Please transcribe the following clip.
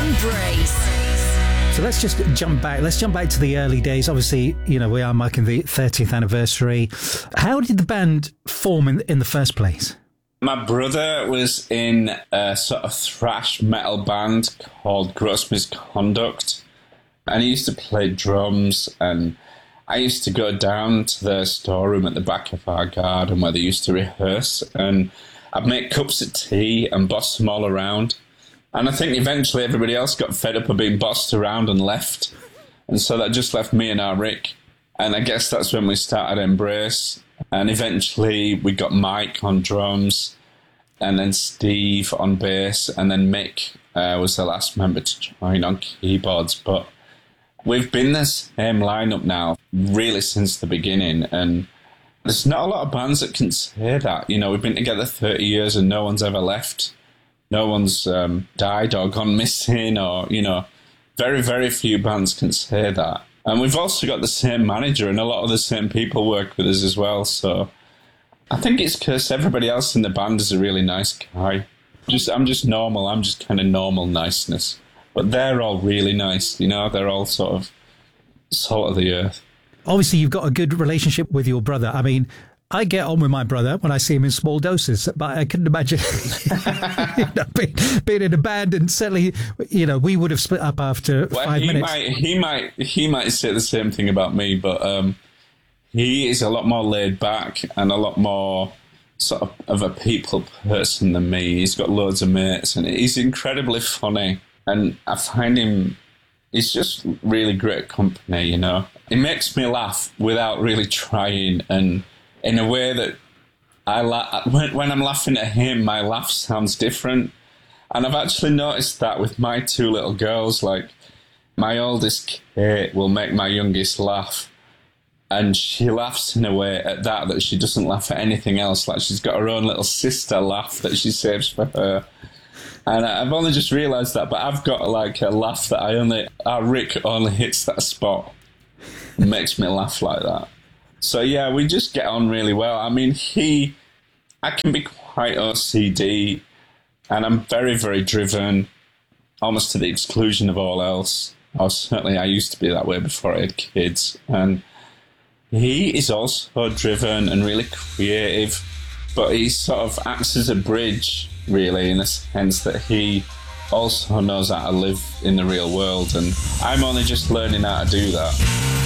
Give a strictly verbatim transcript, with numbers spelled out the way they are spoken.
Embrace. So let's just jump back. Let's jump back to the early days. Obviously, you know, we are marking the thirtieth anniversary. How did the band form in, in the first place? My brother was in a sort of thrash metal band called Gross Misconduct, and he used to play drums, and I used to go down to the storeroom at the back of our garden where they used to rehearse, and I'd make cups of tea and boss them all around. And I think eventually everybody else got fed up of being bossed around and left. And so that just left me and our Rick. And I guess that's when we started Embrace. And eventually we got Mike on drums, and then Steve on bass, and then Mick uh, was the last member to join on keyboards. But we've been the same lineup now, really since the beginning. And there's not a lot of bands that can say that. You know, we've been together thirty years and no one's ever left. No one's um, died or gone missing, or, you know, very, very few bands can say that. And we've also got the same manager, and a lot of the same people work with us as well. So I think it's because everybody else in the band is a really nice guy. Just, I'm just normal. I'm just kind of normal niceness. But they're all really nice, you know. They're all sort of salt of the earth. Obviously, you've got a good relationship with your brother. I mean, I get on with my brother when I see him in small doses, but I couldn't imagine you know, being, being in a band, and certainly, you know, we would have split up after well, five he minutes. Might, he might he might say the same thing about me, but um, he is a lot more laid back and a lot more sort of, of a people person than me. He's got loads of mates, and he's incredibly funny, and I find him, he's just really great company, you know. It makes me laugh without really trying, and in a way that I la- when, when I'm laughing at him, my laugh sounds different. And I've actually noticed that with my two little girls. Like, my oldest, Kate, will make my youngest laugh. And she laughs in a way at that that she doesn't laugh at anything else. Like, she's got her own little sister laugh that she saves for her. And I've only just realised that, but I've got, like, a laugh that I only... Our Rick only hits that spot. It makes me laugh like that. So, yeah, we just get on really well. I mean, he... I can be quite O C D, and I'm very, very driven, almost to the exclusion of all else. Or certainly I used to be that way before I had kids. And he is also driven and really creative, but he sort of acts as a bridge, really, in a sense that he also knows how to live in the real world. And I'm only just learning how to do that.